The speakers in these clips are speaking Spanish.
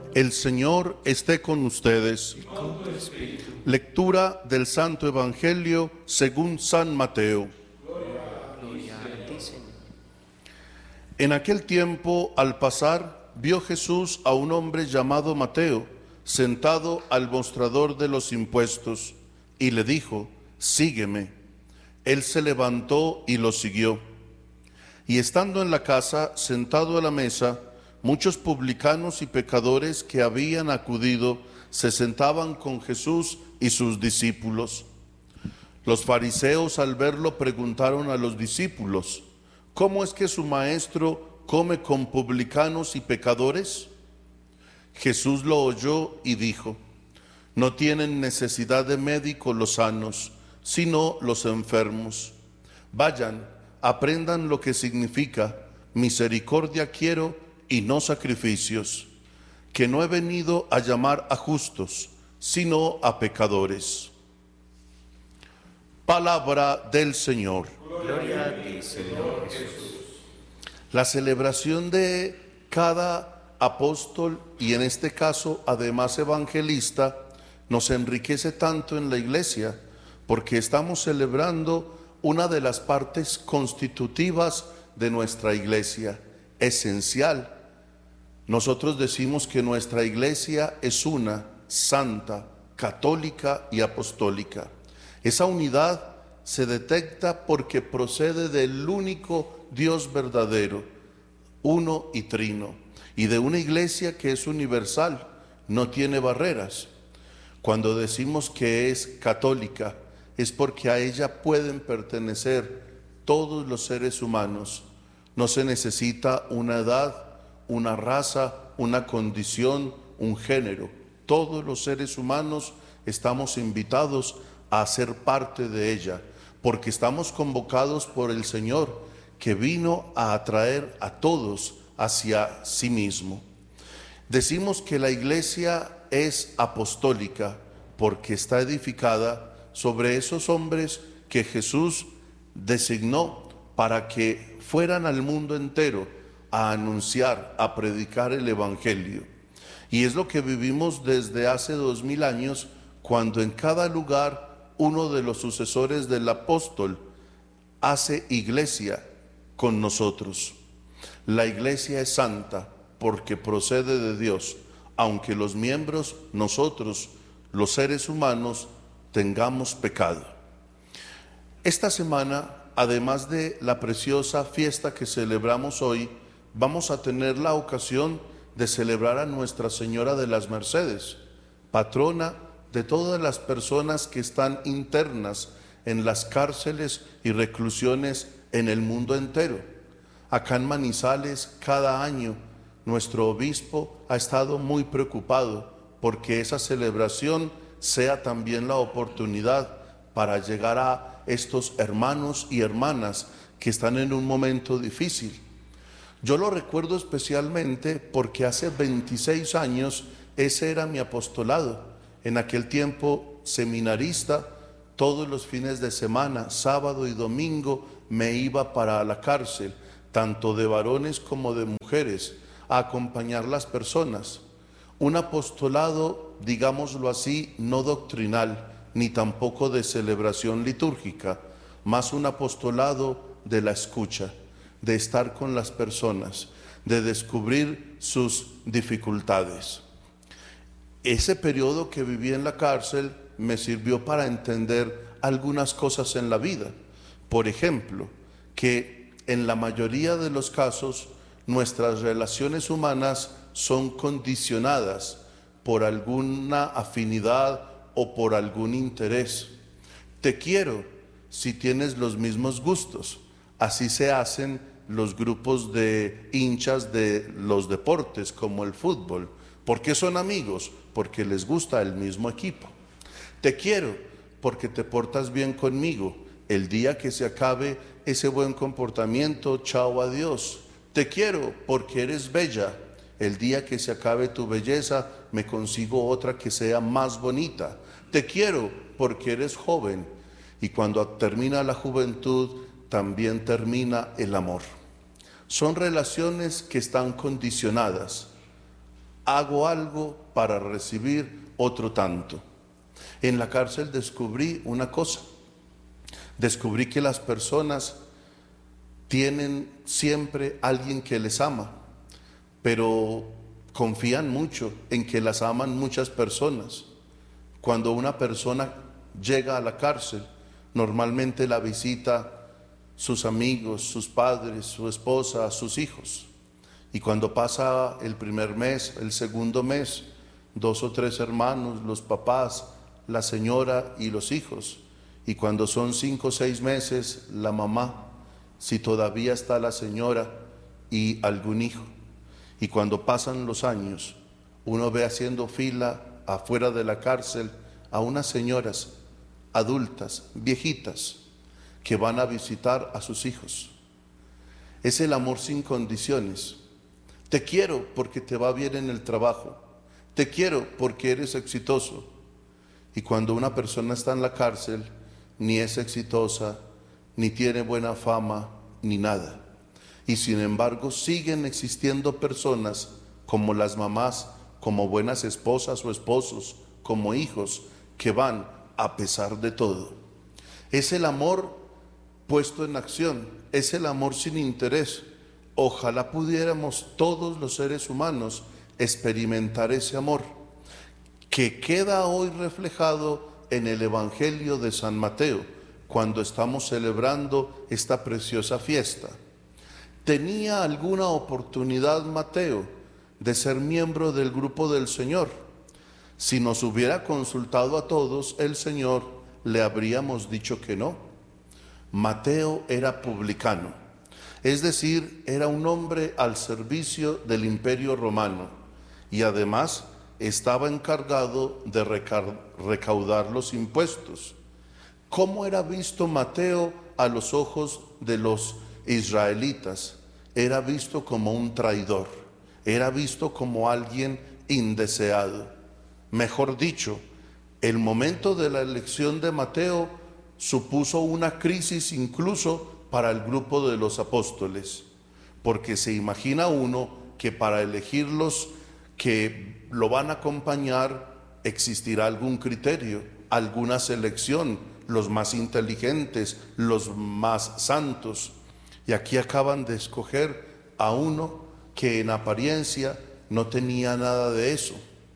El Señor esté con ustedes. Y con tu espíritu. Lectura del Santo Evangelio según San Mateo. Gloria a ti, Señor. En aquel tiempo, al pasar, vio Jesús a un hombre llamado Mateo, sentado al mostrador de los impuestos, y le dijo: «Sígueme». Él se levantó y lo siguió. Y estando en la casa, sentado a la mesa, muchos publicanos y pecadores que habían acudido se sentaban con Jesús y sus discípulos. Los fariseos, al verlo, preguntaron a los discípulos: «¿Cómo es que su maestro come con publicanos y pecadores?». Jesús lo oyó y dijo: «No tienen necesidad de médico los sanos, sino los enfermos. Vayan, aprendan lo que significa: misericordia quiero y no sacrificios, que no he venido a llamar a justos, sino a pecadores». Palabra del Señor. Gloria a ti, Señor Jesús. La celebración de cada apóstol, y en este caso además evangelista, nos enriquece tanto en la iglesia, porque estamos celebrando una de las partes constitutivas de nuestra iglesia, esencial. Nosotros decimos que nuestra iglesia es una, santa, católica y apostólica. Esa unidad se detecta porque procede del único Dios verdadero, uno y trino, y de una iglesia que es universal, no tiene barreras. Cuando decimos que es católica, es porque a ella pueden pertenecer todos los seres humanos. No se necesita una edad, una raza, una condición, un género. Todos los seres humanos estamos invitados a ser parte de ella, porque estamos convocados por el Señor, que vino a atraer a todos hacia sí mismo. Decimos que la iglesia es apostólica porque está edificada sobre esos hombres que Jesús designó para que fueran al mundo entero a anunciar, a predicar el Evangelio. Y es lo que vivimos desde hace 2000 años, cuando en cada lugar uno de los sucesores del apóstol hace iglesia con nosotros. La iglesia es santa porque procede de Dios, aunque los miembros, nosotros, los seres humanos, tengamos pecado. Esta semana, además de la preciosa fiesta que celebramos hoy, vamos a tener la ocasión de celebrar a Nuestra Señora de las Mercedes, patrona de todas las personas que están internas en las cárceles y reclusiones en el mundo entero. Acá en Manizales, cada año, nuestro obispo ha estado muy preocupado porque esa celebración sea también la oportunidad para llegar a estos hermanos y hermanas que están en un momento difícil. Yo lo recuerdo especialmente porque hace 26 años ese era mi apostolado. En aquel tiempo seminarista, todos los fines de semana, sábado y domingo, me iba para la cárcel, tanto de varones como de mujeres, a acompañar las personas. Un apostolado, digámoslo así, no doctrinal, ni tampoco de celebración litúrgica, más un apostolado de la escucha, de estar con las personas, de descubrir sus dificultades. Ese periodo que viví en la cárcel me sirvió para entender algunas cosas en la vida. Por ejemplo, que en la mayoría de los casos nuestras relaciones humanas son condicionadas por alguna afinidad o por algún interés. Te quiero si tienes los mismos gustos. Así se hacen los grupos de hinchas de los deportes como el fútbol. ¿Por qué son amigos? Porque les gusta el mismo equipo. Te quiero porque te portas bien conmigo. El día que se acabe ese buen comportamiento, chao, adiós. Te quiero porque eres bella. El día que se acabe tu belleza, me consigo otra que sea más bonita. Te quiero porque eres joven. Y cuando termina la juventud, también termina el amor. Son relaciones que están condicionadas hago algo para recibir otro tanto. En la cárcel descubrí una cosa. Descubrí que las personas tienen siempre alguien que les ama, pero confían mucho en que las aman muchas personas. Cuando una persona llega a la cárcel, normalmente la visita sus amigos, sus padres, su esposa, sus hijos. Y cuando pasa el primer mes, el segundo mes, 2 o 3 hermanos, los papás, la señora y los hijos. Y cuando son 5 o 6 meses, la mamá, si todavía está la señora y algún hijo. Y cuando pasan los años, uno ve haciendo fila afuera de la cárcel a unas señoras adultas, viejitas, que van a visitar a sus hijos. Es el amor sin condiciones. Te quiero porque te va bien en el trabajo. Te quiero porque eres exitoso. Y cuando una persona está en la cárcel, ni es exitosa, ni tiene buena fama, ni nada. Y sin embargo siguen existiendo personas como las mamás, como buenas esposas o esposos, como hijos, que van a pesar de todo. Es el amor puesto en acción, es el amor sin interés. Ojalá pudiéramos todos los seres humanos experimentar ese amor, que queda hoy reflejado en el Evangelio de San Mateo, cuando estamos celebrando esta preciosa fiesta. ¿Tenía alguna oportunidad Mateo de ser miembro del grupo del Señor? Si nos hubiera consultado a todos, el Señor le habríamos dicho que no. Mateo era publicano, es decir, era un hombre al servicio del Imperio Romano y además estaba encargado de recaudar los impuestos. ¿Cómo era visto Mateo a los ojos de los israelitas? Era visto como un traidor, era visto como alguien indeseado. Mejor dicho, el momento de la elección de Mateo supuso una crisis incluso para el grupo de los apóstoles, porque se imagina uno que para elegirlos que lo van a acompañar existirá algún criterio, alguna selección, los más inteligentes, los más santos. Y aquí acaban de escoger a uno que en apariencia no tenía nada de eso.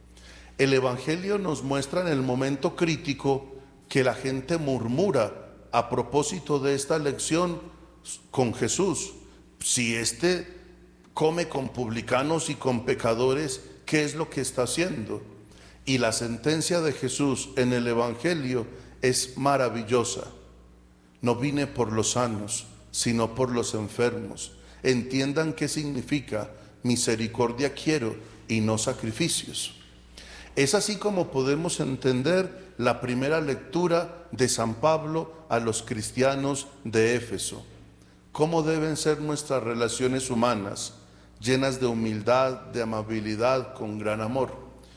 El Evangelio nos muestra en el momento crítico que la gente murmura a propósito de esta elección con Jesús. Si éste come con publicanos y con pecadores, ¿qué es lo que está haciendo? Y la sentencia de Jesús en el Evangelio es maravillosa. No vine por los sanos, sino por los enfermos. Entiendan qué significa misericordia quiero y no sacrificios. Es así como podemos entender la primera lectura de San Pablo a los cristianos de Éfeso. ¿Cómo deben ser nuestras relaciones humanas? Llenas de humildad, de amabilidad, con gran amor.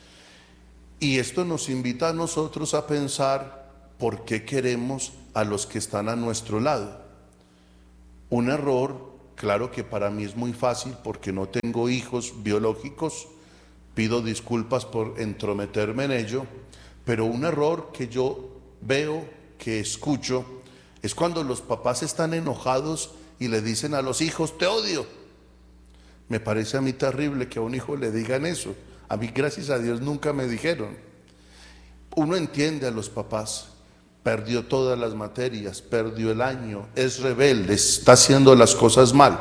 Y esto nos invita a nosotros a pensar por qué queremos a los que están a nuestro lado. Un error, claro que para mí es muy fácil porque no tengo hijos biológicos, pido disculpas por entrometerme en ello, pero un error que yo veo, que escucho, es cuando los papás están enojados y le dicen a los hijos, te odio. Me parece a mí terrible que a un hijo le digan eso. A mí, gracias a Dios, nunca me dijeron. Uno entiende a los papás, perdió todas las materias, perdió el año, es rebelde, está haciendo las cosas mal.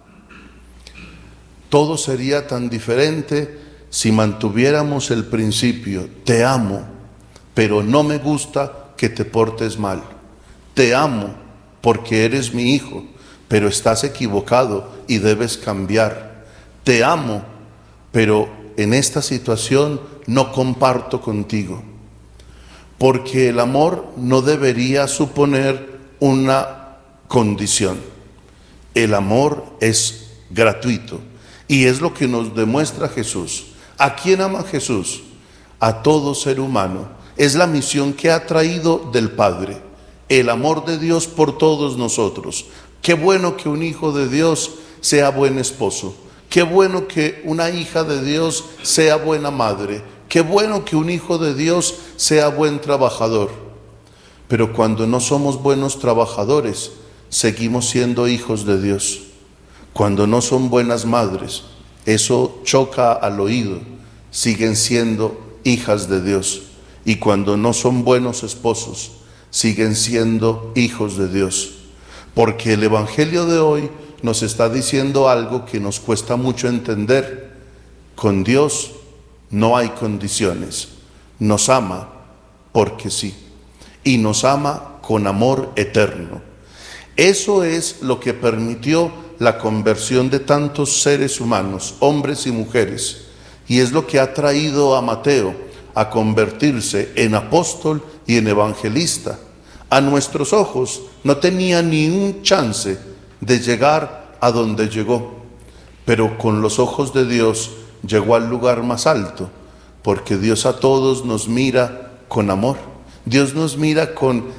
Todo sería tan diferente si mantuviéramos el principio, te amo, pero no me gusta que te portes mal. Te amo porque eres mi hijo, pero estás equivocado y debes cambiar. Te amo, pero en esta situación no comparto contigo. Porque el amor no debería suponer una condición. El amor es gratuito y es lo que nos demuestra Jesús. ¿A quién ama Jesús? A todo ser humano. Es la misión que ha traído del Padre, el amor de Dios por todos nosotros. Qué bueno que un hijo de Dios sea buen esposo. Qué bueno que una hija de Dios sea buena madre. Qué bueno que un hijo de Dios sea buen trabajador. Pero cuando no somos buenos trabajadores, seguimos siendo hijos de Dios. Cuando no son buenas madres, eso choca al oído, siguen siendo hijas de Dios. Y cuando no son buenos esposos, siguen siendo hijos de Dios. Porque el Evangelio de hoy nos está diciendo algo que nos cuesta mucho entender. Con Dios no hay condiciones. Nos ama porque sí. Y nos ama con amor eterno. Eso es lo que permitió la conversión de tantos seres humanos, hombres y mujeres. Y es lo que ha traído a Mateo a convertirse en apóstol y en evangelista. A nuestros ojos no tenía ni un chance de llegar a donde llegó, pero con los ojos de Dios llegó al lugar más alto, porque Dios a todos nos mira con amor. Dios nos mira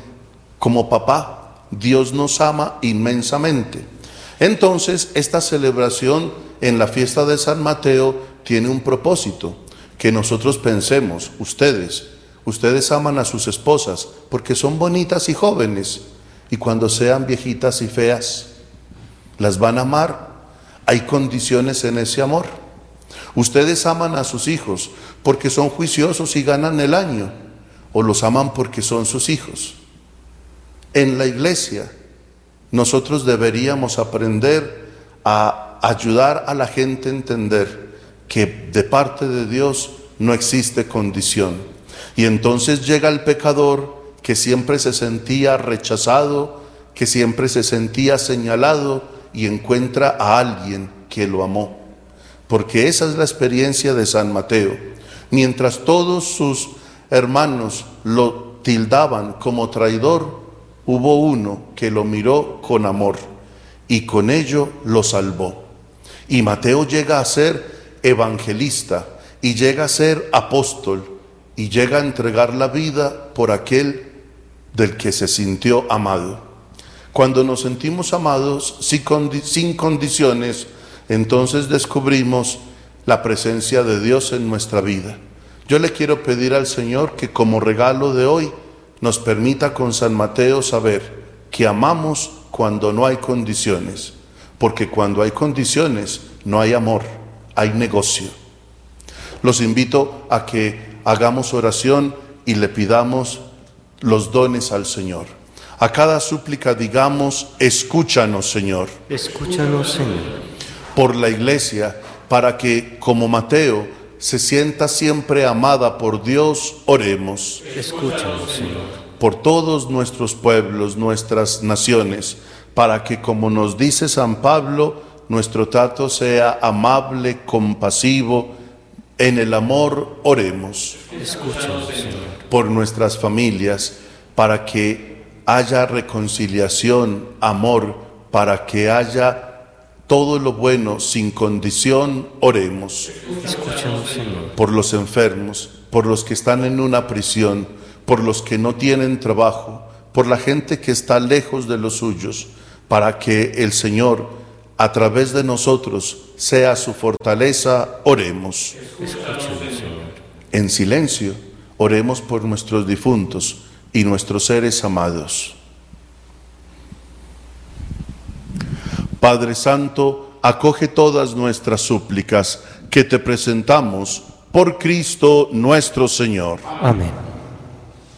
como papá. Dios nos ama inmensamente. Entonces, esta celebración en la fiesta de San Mateo tiene un propósito, que nosotros pensemos, ustedes aman a sus esposas porque son bonitas y jóvenes, y cuando sean viejitas y feas, las van a amar. Hay condiciones en ese amor. Ustedes aman a sus hijos porque son juiciosos y ganan el año, o los aman porque son sus hijos. En la iglesia, nosotros deberíamos aprender a ayudar a la gente a entender que de parte de Dios no existe condición. Y entonces llega el pecador que siempre se sentía rechazado, que siempre se sentía señalado, y encuentra a alguien que lo amó. Porque esa es la experiencia de San Mateo. Mientras todos sus hermanos lo tildaban como traidor, hubo uno que lo miró con amor y con ello lo salvó. Y Mateo llega a ser evangelista y llega a ser apóstol y llega a entregar la vida por aquel del que se sintió amado. Cuando nos sentimos amados sin condiciones, entonces descubrimos la presencia de Dios en nuestra vida. Yo le quiero pedir al Señor que como regalo de hoy nos permita con San Mateo saber que amamos cuando no hay condiciones, porque cuando hay condiciones no hay amor, hay negocio. Los invito a que hagamos oración y le pidamos los dones al Señor. A cada súplica digamos: escúchanos, Señor. Escúchanos, Señor. Por la iglesia, para que como Mateo se sienta siempre amada por Dios, oremos. Escúchanos, Señor. Por todos nuestros pueblos, nuestras naciones, para que, como nos dice San Pablo, nuestro trato sea amable, compasivo. En el amor oremos. Escúchanos, Señor. Por nuestras familias, para que haya reconciliación, amor, para que haya todo lo bueno sin condición, oremos. Escúchanos, Señor. Por los enfermos, por los que están en una prisión, por los que no tienen trabajo, por la gente que está lejos de los suyos, para que el Señor, a través de nosotros, sea su fortaleza, oremos. Escúchanos, Señor. En silencio, oremos por nuestros difuntos y nuestros seres amados. Padre Santo, acoge todas nuestras súplicas que te presentamos por Cristo nuestro Señor. Amén.